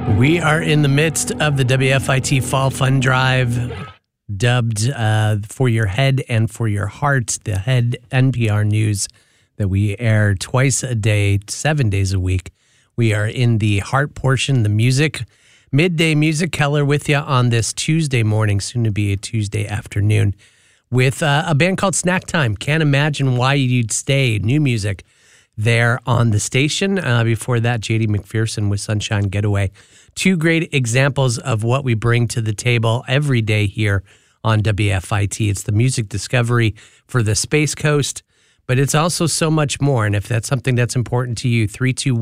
We are in the midst of the WFIT Fall Fund Drive, dubbed For Your Head and For Your Heart, the Head NPR news that we air twice a day, 7 days a week. We are in the heart portion, the music, midday music. Keller with you on this Tuesday morning, soon to be a Tuesday afternoon, with a band called Snack Time. Can't imagine why you'd stay. New music there on the station. Before that, J.D. McPherson with Sunshine Getaway. Two great examples of what we bring to the table every day here on WFIT. It's the music discovery for the Space Coast, but it's also so much more. And if that's something that's important to you,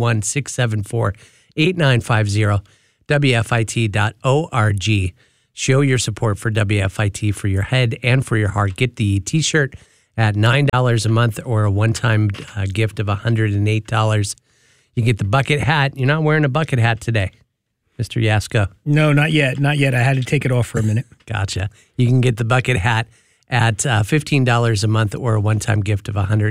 321-674-8950, WFIT.org. Show your support for WFIT for your head and for your heart. Get the T-shirt at $9 a month or a one-time gift of $108. You get the bucket hat. You're not wearing a bucket hat today, Mr. Yasko. No, not yet. Not yet. I had to take it off for a minute. Gotcha. You can get the bucket hat at $15 a month or a one-time gift of $180.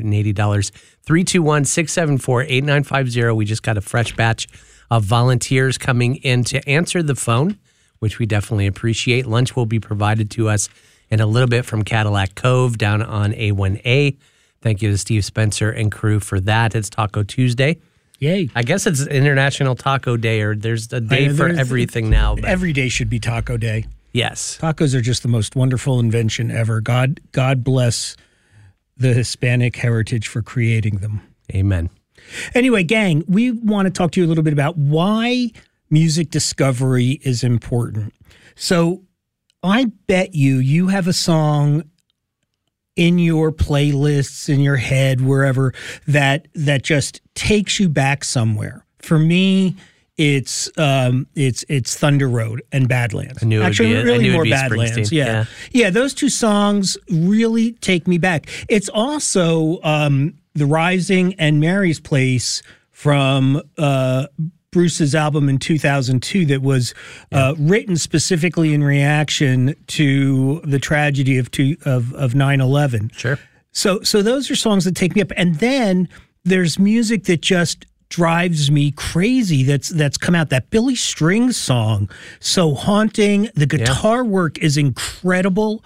321-674-8950. We just got a fresh batch of volunteers coming in to answer the phone, which we definitely appreciate. Lunch will be provided to us in a little bit from Cadillac Cove down on A1A. Thank you to Steve Spencer and crew for that. It's Taco Tuesday. Yay. I guess it's International Taco Day, or there's a day for everything now. But every day should be Taco Day. Yes. Tacos are just the most wonderful invention ever. God bless the Hispanic heritage for creating them. Amen. Anyway, gang, we want to talk to you a little bit about why music discovery is important. So I bet you have a song in your playlists, in your head, wherever, that just takes you back somewhere. For me, it's Thunder Road and Badlands. I knew really more Badlands. Yeah, those two songs really take me back. It's also The Rising and Mary's Place from Bruce's album in 2002 that was written specifically in reaction to the tragedy of 9/11. Sure. So those are songs that take me up. And then there's music that just drives me crazy that's come out. That Billy Strings song, So Haunting. The guitar work is incredible.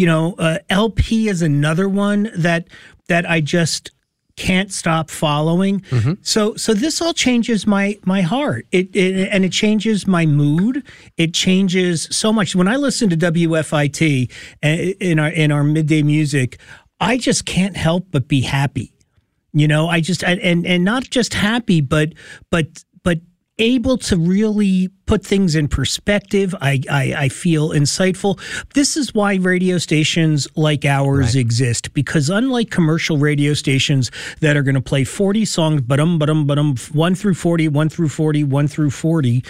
LP is another one that I just can't stop following. Mm-hmm. So this all changes my heart. It changes my mood. It changes so much. When I listen to WFIT in our midday music, I just can't help but be happy. I just and not just happy, but able to really put things in perspective. I feel insightful. This is why radio stations like ours exist, because unlike commercial radio stations that are going to play 40 songs, 1 through 40, 1 through 40, 1 through 40,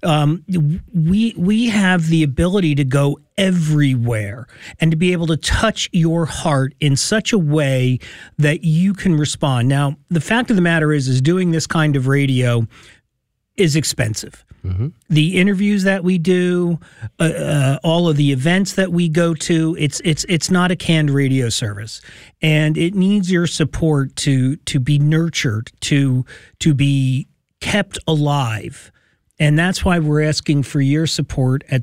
we have the ability to go everywhere and to be able to touch your heart in such a way that you can respond. Now, the fact of the matter is doing this kind of radio is expensive. Mm-hmm. The interviews that we do, all of the events that we go to, it's not a canned radio service, and it needs your support to be nurtured, to be kept alive. And that's why we're asking for your support at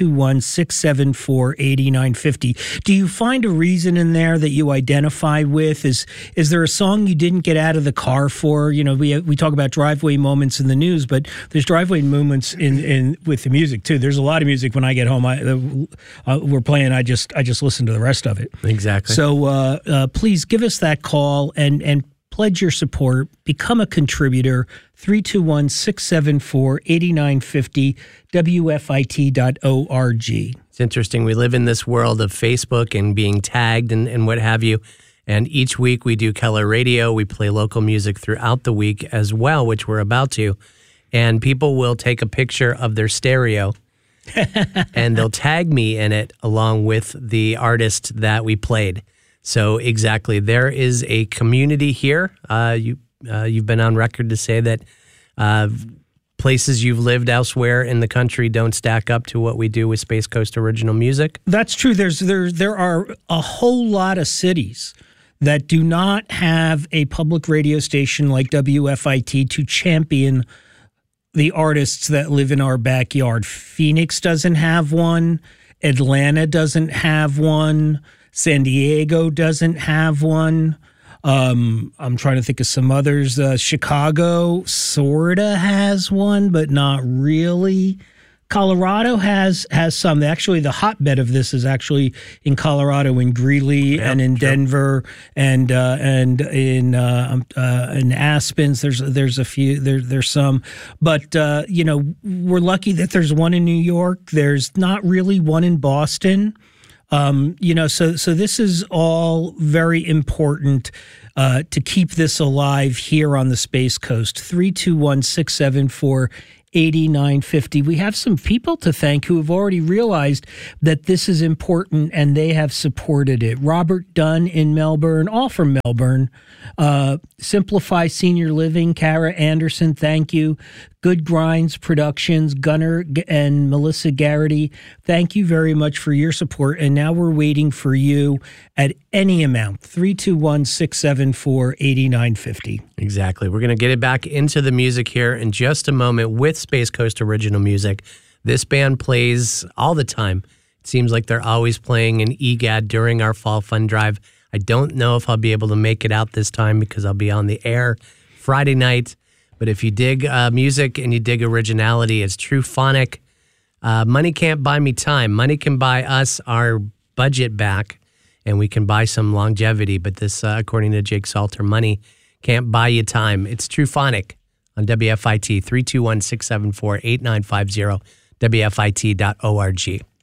321-674-8950. Do you find a reason in there that you identify with? Is there a song you didn't get out of the car for? We talk about driveway moments in the news, but there's driveway moments in with the music too. There's a lot of music when I get home. We're playing. I just listen to the rest of it. Exactly. So please give us that call and pledge your support. Become a contributor. 321-674-8950, WFIT.org. It's interesting. We live in this world of Facebook and being tagged and what have you. And each week we do Keller Radio. We play local music throughout the week as well, which we're about to. And people will take a picture of their stereo and they'll tag me in it along with the artist that we played. So exactly. There is a community here. You've been on record to say that places you've lived elsewhere in the country don't stack up to what we do with Space Coast original music. That's true. There are a whole lot of cities that do not have a public radio station like WFIT to champion the artists that live in our backyard. Phoenix doesn't have one. Atlanta doesn't have one. San Diego doesn't have one. I'm trying to think of some others. Chicago sorta has one, but not really. Colorado has some. Actually, the hotbed of this is actually in Colorado, in Greeley, and in Denver, and in Aspens. There's a few. There's some, but we're lucky that there's one in New York. There's not really one in Boston. So this is all very important to keep this alive here on the Space Coast. 321-674-8950. We have some people to thank who have already realized that this is important and they have supported it. Robert Dunn in Melbourne, all from Melbourne. Simplify Senior Living, Kara Anderson, thank you. Good Grinds Productions, Gunnar and Melissa Garrity, thank you very much for your support. And now we're waiting for you at any amount, 321-674-8950. Exactly. We're going to get it back into the music here in just a moment with Space Coast original music. This band plays all the time. It seems like they're always playing in EGAD during our Fall Fun Drive. I don't know if I'll be able to make it out this time because I'll be on the air Friday night. But if you dig music and you dig originality, it's true phonic. Money can't buy me time. Money can buy us our budget back, and we can buy some longevity. But this, according to Jake Salter, money can't buy you time. It's true phonic on WFIT, 321-674-8950, WFIT.org.